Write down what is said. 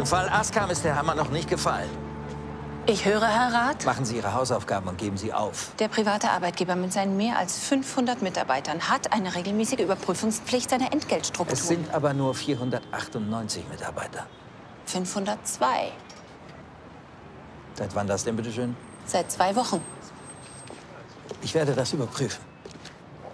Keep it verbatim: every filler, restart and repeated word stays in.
Im Fall Askam ist der Hammer noch nicht gefallen. Ich höre, Herr Rath. Machen Sie Ihre Hausaufgaben und geben sie auf. Der private Arbeitgeber mit seinen mehr als fünfhundert Mitarbeitern hat eine regelmäßige Überprüfungspflicht seiner Entgeltstruktur. Es sind aber nur vierhundertachtundneunzig Mitarbeiter. fünfhundertzwei. Seit wann das denn, bitteschön? Seit zwei Wochen. Ich werde das überprüfen.